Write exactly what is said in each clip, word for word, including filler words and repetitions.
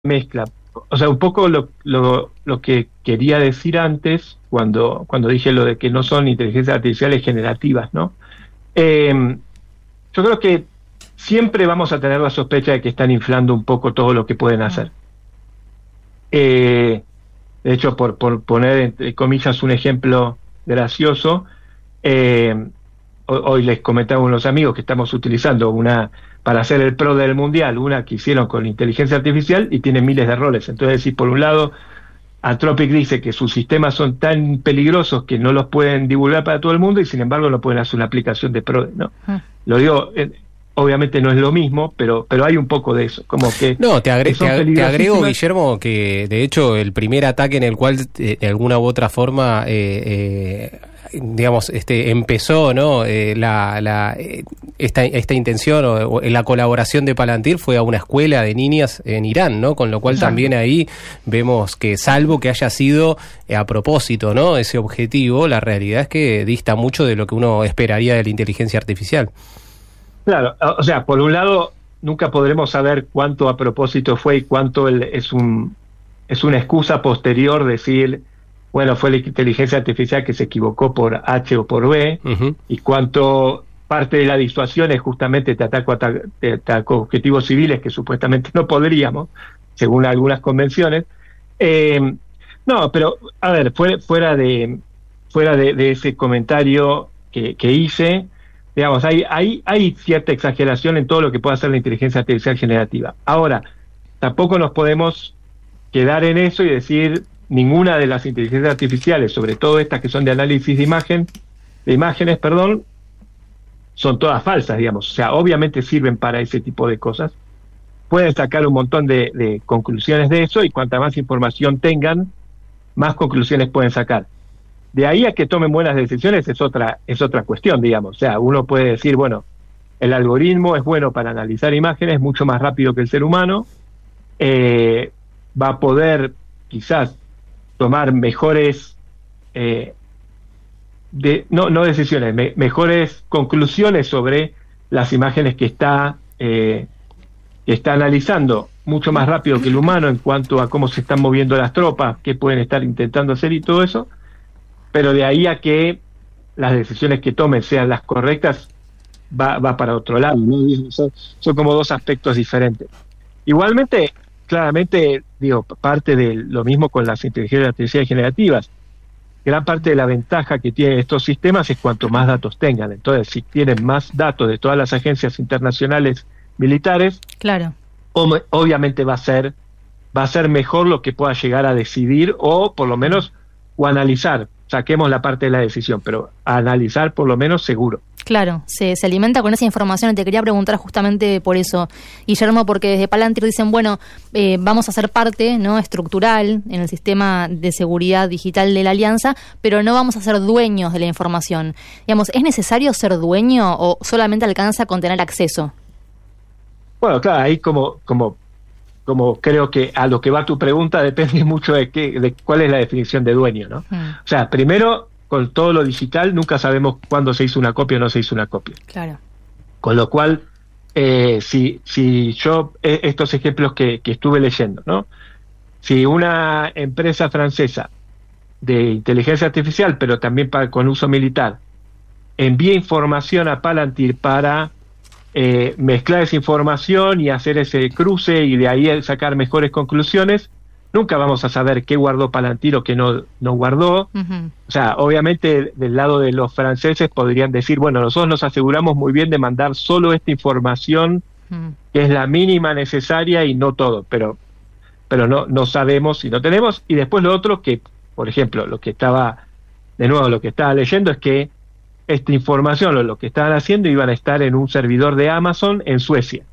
mezcla. O sea, un poco lo, lo, lo que quería decir antes, cuando, cuando dije lo de que no son inteligencias artificiales generativas, ¿no? Eh, yo creo que siempre vamos a tener la sospecha de que están inflando un poco todo lo que pueden hacer. Eh, de hecho, por, por poner entre comillas un ejemplo gracioso, eh, hoy les comentaba a unos amigos que estamos utilizando una para hacer el Pro del Mundial, una que hicieron con inteligencia artificial y tiene miles de errores. Entonces, si por un lado Anthropic dice que sus sistemas son tan peligrosos que no los pueden divulgar para todo el mundo y sin embargo no pueden hacer una aplicación de Pro, ¿no? Uh-huh. Lo digo, eh, obviamente no es lo mismo, pero pero hay un poco de eso, como que no, te, agre- que te, ag- te agrego, Guillermo, que de hecho el primer ataque en el cual eh, de alguna u otra forma eh, eh, digamos, este empezó, ¿no? Eh, la, la eh, esta esta intención o, o la colaboración de Palantir fue a una escuela de niñas en Irán, ¿no? Con lo cual Exacto. también ahí vemos que, salvo que haya sido eh, a propósito, ¿no? Ese objetivo, la realidad es que dista mucho de lo que uno esperaría de la inteligencia artificial. Claro, o sea, por un lado nunca podremos saber cuánto a propósito fue y cuánto el, es un es una excusa posterior decir, bueno, fue la inteligencia artificial que se equivocó por H o por B, uh-huh. y cuánto parte de la disuasión es justamente te ataco, ataco, te ataco objetivos civiles que supuestamente no podríamos, según algunas convenciones. Eh, no, pero, a ver, fuera, fuera de fuera de, de ese comentario que, que hice, digamos, hay, hay, hay cierta exageración en todo lo que puede hacer la inteligencia artificial generativa. Ahora, tampoco nos podemos quedar en eso y decir ninguna de las inteligencias artificiales, sobre todo estas que son de análisis de imagen, de imágenes, perdón, son todas falsas, digamos. O sea, obviamente sirven para ese tipo de cosas. Pueden sacar un montón de, de conclusiones de eso y cuanta más información tengan, más conclusiones pueden sacar. De ahí a que tomen buenas decisiones es otra, es otra cuestión, digamos. O sea, uno puede decir, bueno, el algoritmo es bueno para analizar imágenes, mucho más rápido que el ser humano, eh, va a poder quizás tomar mejores, eh, de, no, no decisiones, me, mejores conclusiones sobre las imágenes que está, eh, que está analizando, mucho más rápido que el humano en cuanto a cómo se están moviendo las tropas, qué pueden estar intentando hacer y todo eso, pero de ahí a que las decisiones que tomen sean las correctas, va, va para otro lado, ¿no? Son, son como dos aspectos diferentes. Igualmente, claramente, digo, parte de lo mismo con las inteligencias artificiales generativas. Gran parte de la ventaja que tienen estos sistemas es cuanto más datos tengan. Entonces, si tienen más datos de todas las agencias internacionales militares, claro, ob- obviamente va a ser va a ser mejor lo que pueda llegar a decidir o por lo menos o analizar. Saquemos la parte de la decisión, pero a analizar por lo menos seguro. Claro, se, se alimenta con esa información y te quería preguntar justamente por eso, Guillermo, porque desde Palantir dicen, bueno, eh, vamos a ser parte, ¿no?, estructural en el sistema de seguridad digital de la Alianza, pero no vamos a ser dueños de la información. Digamos, ¿es necesario ser dueño o solamente alcanza con tener acceso? Bueno, claro, ahí como como como creo que a lo que va tu pregunta depende mucho de qué, de cuál es la definición de dueño, ¿no? Mm. O sea, primero, con todo lo digital, nunca sabemos cuándo se hizo una copia o no se hizo una copia. Claro. Con lo cual, eh, si si yo, eh, estos ejemplos que, que estuve leyendo, ¿no? Si una empresa francesa de inteligencia artificial, pero también para, con uso militar, envía información a Palantir para Eh, mezclar esa información y hacer ese cruce y de ahí sacar mejores conclusiones, nunca vamos a saber qué guardó Palantir o qué no, no guardó. Uh-huh. O sea, obviamente del lado de los franceses podrían decir, bueno, nosotros nos aseguramos muy bien de mandar solo esta información uh-huh. que es la mínima necesaria y no todo, pero pero no, no sabemos si no tenemos. Y después lo otro que, por ejemplo, lo que estaba, de nuevo, lo que estaba leyendo es que esta información o lo que estaban haciendo iban a estar en un servidor de Amazon en Suecia.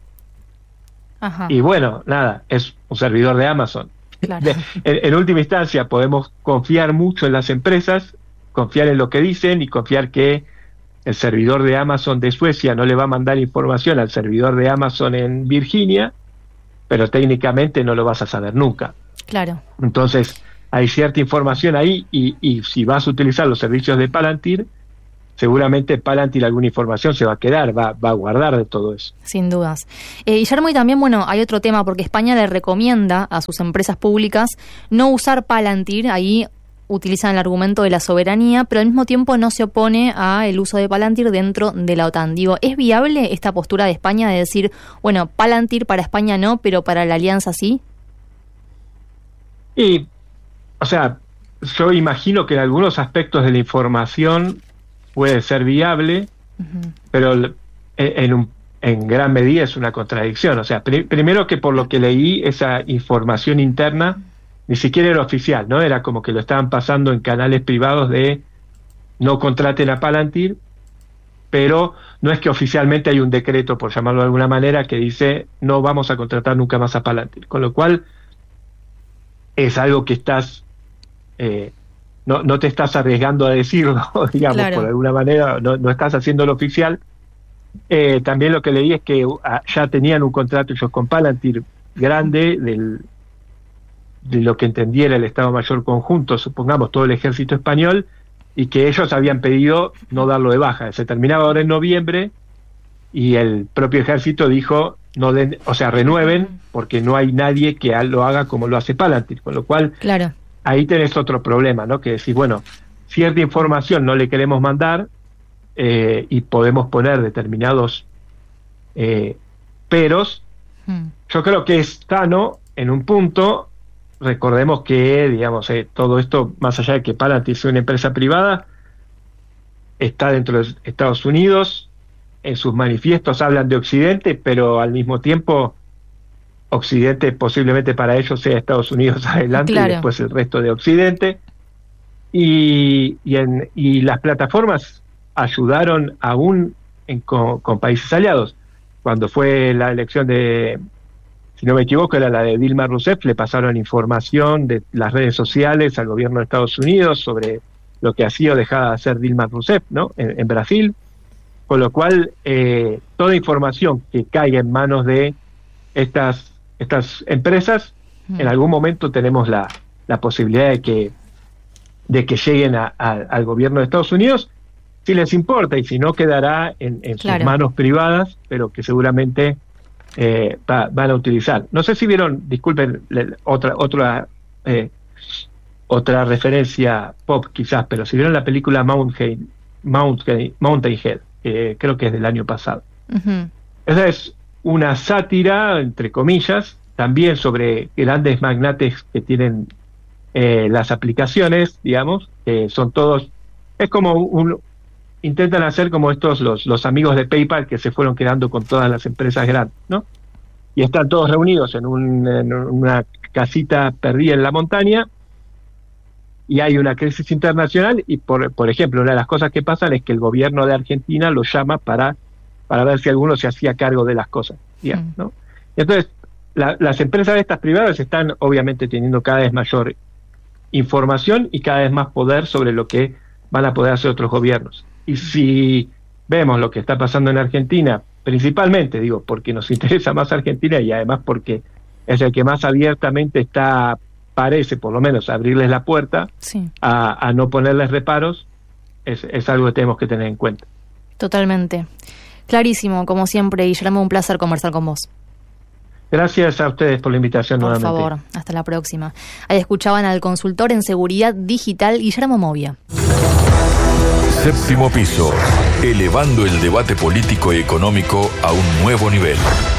Ajá. Y bueno, nada, es un servidor de Amazon. Claro. De, en, en última instancia podemos confiar mucho en las empresas, confiar en lo que dicen y confiar que el servidor de Amazon de Suecia no le va a mandar información al servidor de Amazon en Virginia, pero técnicamente no lo vas a saber nunca. Claro. Entonces hay cierta información ahí y, y si vas a utilizar los servicios de Palantir, seguramente Palantir alguna información se va a quedar, va, va a guardar de todo eso. Sin dudas. Eh, Guillermo, y también, bueno, hay otro tema, porque España le recomienda a sus empresas públicas no usar Palantir. Ahí utilizan el argumento de la soberanía, pero al mismo tiempo no se opone a el uso de Palantir dentro de la OTAN. Digo, ¿es viable esta postura de España de decir, bueno, Palantir para España no, pero para la alianza sí? Y, o sea, yo imagino que en algunos aspectos de la información puede ser viable, uh-huh. pero en, un, en gran medida es una contradicción. O sea, pr- primero que por lo que leí, esa información interna ni siquiera era oficial, ¿no? Era como que lo estaban pasando en canales privados de no contraten a Palantir, pero no es que oficialmente hay un decreto, por llamarlo de alguna manera, que dice no vamos a contratar nunca más a Palantir. Con lo cual es algo que estás, eh, no, no te estás arriesgando a decirlo, digamos, claro. por alguna manera, no, no estás haciéndolo oficial. Eh, también lo que leí es que uh, ya tenían un contrato ellos con Palantir grande del de lo que entendiera el Estado Mayor Conjunto, supongamos todo el ejército español, y que ellos habían pedido no darlo de baja. Se terminaba ahora en noviembre y el propio ejército dijo, no den, o sea, renueven, porque no hay nadie que lo haga como lo hace Palantir, con lo cual claro. ahí tenés otro problema, ¿no? Que decís, bueno, cierta información no le queremos mandar eh, y podemos poner determinados eh, peros. Hmm. Yo creo que es sano en un punto. Recordemos que, digamos, eh, todo esto, más allá de que Palantir sea una empresa privada, está dentro de Estados Unidos, en sus manifiestos hablan de Occidente, pero al mismo tiempo Occidente posiblemente para ellos sea Estados Unidos adelante claro. y después el resto de Occidente. Y, y, en, y las plataformas ayudaron aún en, con, con países aliados. Cuando fue la elección de... si no me equivoco, era la de Dilma Rousseff, le pasaron información de las redes sociales al gobierno de Estados Unidos sobre lo que hacía o dejaba de hacer Dilma Rousseff, ¿no? En, en Brasil, con lo cual eh, toda información que caiga en manos de estas estas empresas, mm. en algún momento tenemos la, la posibilidad de que de que lleguen a, a, al gobierno de Estados Unidos, si les importa, y si no quedará en, en claro. sus manos privadas, pero que seguramente Eh, va, van a utilizar. No sé si vieron, disculpen, le, otra otra eh, otra referencia pop quizás, pero si vieron la película Mountain Mountain Mountainhead, eh, creo que es del año pasado. Uh-huh. Esa es una sátira, entre comillas, también sobre grandes magnates que tienen eh, las aplicaciones, digamos, que son todos, es como un intentan hacer como estos los, los amigos de PayPal que se fueron quedando con todas las empresas grandes, ¿no? Y están todos reunidos en, un, en una casita perdida en la montaña y hay una crisis internacional y, por, por ejemplo, una de las cosas que pasan es que el gobierno de Argentina lo llama para, para ver si alguno se hacía cargo de las cosas, digamos, ¿no? Y entonces, la, las empresas de estas privadas están obviamente teniendo cada vez mayor información y cada vez más poder sobre lo que van a poder hacer otros gobiernos. Y si vemos lo que está pasando en Argentina, principalmente, digo, porque nos interesa más Argentina y además porque es el que más abiertamente está, parece por lo menos abrirles la puerta sí. a, a no ponerles reparos, es, es algo que tenemos que tener en cuenta. Totalmente. Clarísimo, como siempre, Guillermo, un placer conversar con vos. Gracias a ustedes por la invitación por nuevamente. Por favor, hasta la próxima. Ahí escuchaban al consultor en seguridad digital, Guillermo Movia. Séptimo piso, elevando el debate político y económico a un nuevo nivel.